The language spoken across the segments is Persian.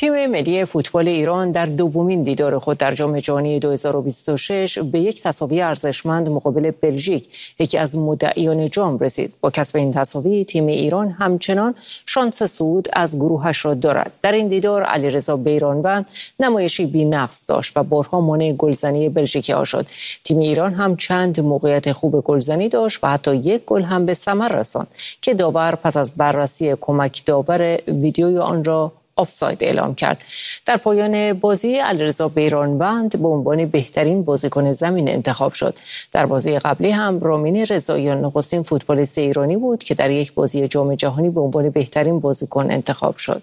تیم ملی فوتبال ایران در دومین دیدار خود در جام جهانی 2026 به یک تساوی ارزشمند مقابل بلژیک، یکی از مدعیان جام، رسید. با کسب این تساوی تیم ایران همچنان شانس صعود از گروهش را دارد. در این دیدار علیرضا بیرانوند نمایشی بی‌نقص داشت و بارها مانع گلزنی بلژیکی‌ها شد. تیم ایران هم چند موقعیت خوب گلزنی داشت و حتی یک گل هم به ثمر رساند که داور پس از بررسی کمک داور ویدیوی آن را آفساید اعلام کرد. در پایان بازی علیرضا بیرانوند به عنوان بهترین بازیکن زمین انتخاب شد. در بازی قبلی هم رامین رضاییان نخستین فوتبالیست ایرانی بود که در یک بازی جام جهانی به عنوان بهترین بازیکن انتخاب شد.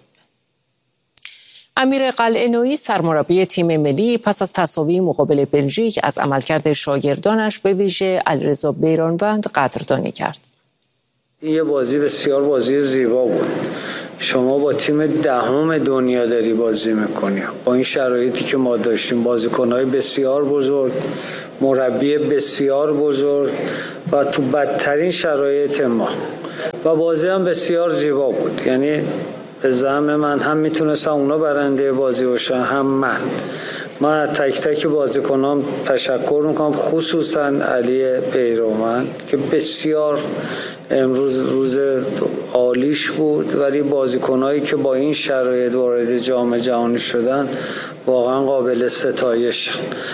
امیر قلعه‌نویی سرمربی تیم ملی پس از تساوی مقابل بلژیک از عملکرد شاگردانش به ویژه علیرضا بیرانوند قدردانی کرد. یه بازی بسیار بازی زیبا بود. شما با تیم دهم دنیا داری بازی میکنی، با این شرایطی که ما داشتیم، بازیکن‌های بسیار بزرگ، مربی بسیار بزرگ و تو بدترین شرایط ما، و بازی هم بسیار زیبا بود. یعنی به زعم من هم میتونستم اونا برنده بازی باشن هم من تک تک بازیکنام تشکر میکنم، خصوصا علی بیرانوند که بسیار امروز روز عالیش بود، ولی بازیکنایی که با این شرایط وارد جام جهانی شدن واقعا قابل ستایش.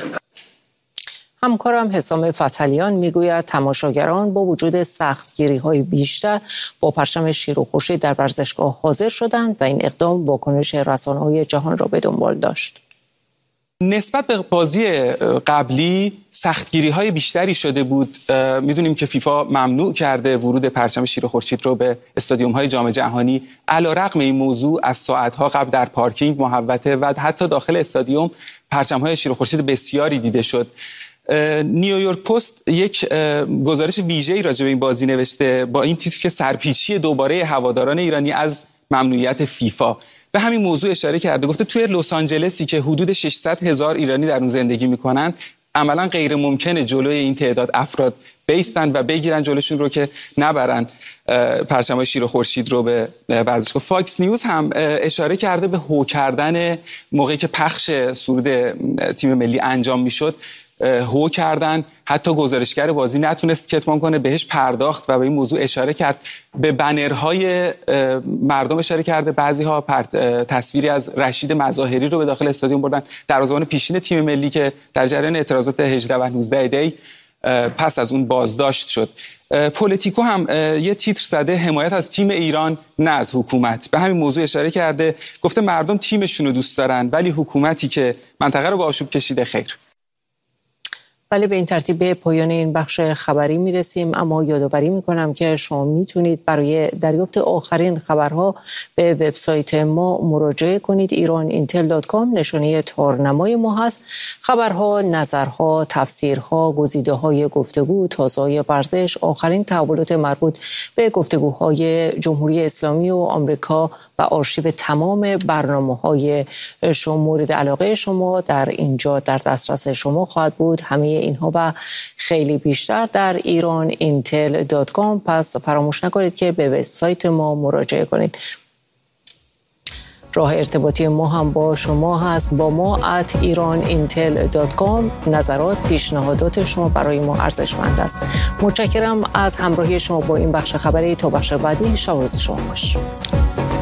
همکارم حسام فتحعلیان میگوید تماشاگران با وجود سختگیری‌های بیشتر با پرچم شیر و خورشید در ورزشگاه حاضر شدند و این اقدام واکنش رسانه‌های جهان را به دنبال داشت. نسبت به بازی قبلی سختگیری‌های بیشتری شده بود. میدونیم که فیفا ممنوع کرده ورود پرچم شیر و خورشید رو به استادیوم‌های جام جهانی. علیرغم این موضوع از ساعت‌ها قبل در پارکینگ، محوطه و حتی داخل استادیوم پرچم‌های شیر و خورشید بسیاری دیده شد. نیویورک پست یک گزارش ویژه‌ای راجع به این بازی نوشته با این تیتر که سرپیچی دوباره هواداران ایرانی از ممنوعیت فیفا. به همین موضوع اشاره کرده، گفته توی لس آنجلسی که حدود 600,000 ایرانی در اون زندگی میکنن عملاً غیر ممکنه جلوی این تعداد افراد بیستن و بگیرن جلوشون رو که نبرن پرچم‌های شیر و خورشید رو به ورزشگاه. فاکس نیوز هم اشاره کرده به هو کردن موقعی که پخش سرود تیم ملی انجام میشد. هو کردن، حتی گزارشگر بازی نتونست کتمان کنه، بهش پرداخت و به این موضوع اشاره کرد. به بنرهای مردم اشاره کرده، بعضی‌ها تصویری از رشید مظاهری رو به داخل استادیوم بردن، دروازه‌بان پیشین تیم ملی که در جریان اعتراضات 18 و 19 دی پس از اون بازداشت شد. پولیتیکو هم یه تیتر زده حمایت از تیم ایران نه از حکومت. به همین موضوع اشاره کرده، گفته مردم تیمشون رو دوست دارن ولی حکومتی که منطقه رو به آشوب کشیده خیر. بله، به این ترتیب به پایان این بخش خبری میرسیم، اما یادآوری میکنم که شما میتونید برای دریافت آخرین خبرها به وبسایت ما مراجعه کنید. iranIntel.com نشانه تارنمای ما هست. خبرها، نظرها، تفسیرها، گزیده‌های گفتگو، تازه‌های ورزش، آخرین تحولات مربوط به گفتگوهای جمهوری اسلامی و آمریکا و آرشیو تمام برنامه‌های شما مورد علاقه شما در اینجا در دسترس شما خواهد بود. همه اینها و خیلی بیشتر در iranIntel.com. پس فراموش نکنید که به وبسایت ما مراجعه کنید. راه ارتباطی ما هم با شما هست، با ما @iranIntel.com. نظرات، پیشنهادات شما برای ما ارزشمند است. متشکرم از همراهی شما با این بخش خبری. تا بخش بعدی، شب و روز شما خوش.